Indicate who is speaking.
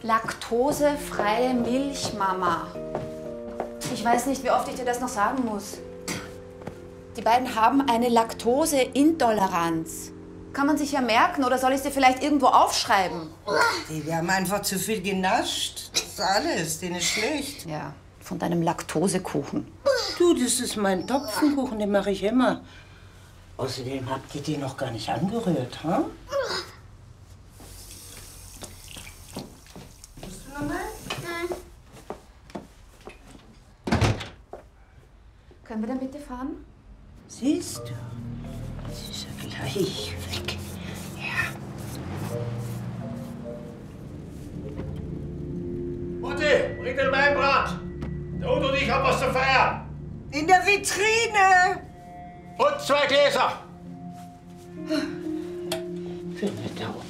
Speaker 1: Laktosefreie Milch, Mama. Ich weiß nicht, wie oft ich dir das noch sagen muss. Die beiden haben eine Laktoseintoleranz. Kann man sich ja merken, oder soll ich es dir vielleicht irgendwo aufschreiben?
Speaker 2: Die haben einfach zu viel genascht. Das ist alles, denen ist schlecht.
Speaker 1: Ja, von deinem Laktosekuchen.
Speaker 2: Du, das ist mein Topfenkuchen, den mache ich immer. Außerdem habt ihr den noch gar nicht angerührt, ha? Willst du noch mal?
Speaker 1: Können wir dann bitte fahren?
Speaker 2: Siehst du, das ist ja gleich weg. Ja.
Speaker 3: Mutti, bring den Weinbrand. Der Hund und ich haben was zu feiern.
Speaker 2: In der Vitrine!
Speaker 3: Und 2 Gläser.
Speaker 2: Für eine Dauer.